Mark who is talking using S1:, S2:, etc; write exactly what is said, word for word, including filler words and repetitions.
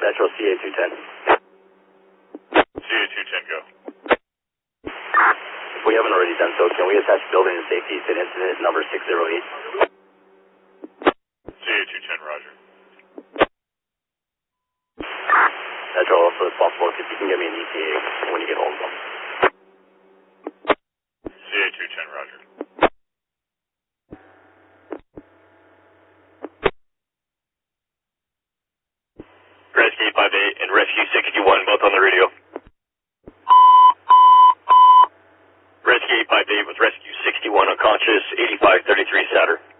S1: Central C A two ten.
S2: C A two ten, go.
S1: If we haven't already done so, can we attach building and safety to incident number six zero eight?
S2: C A two ten, roger.
S1: Central, also if possible, if you can get me an E T A when you get home.
S2: C A two ten, roger.
S1: Rescue eight five eight and Rescue sixty-one, both on the radio. Rescue eight five eight with Rescue sixty-one, unconscious, eighty-five thirty-three Saturn.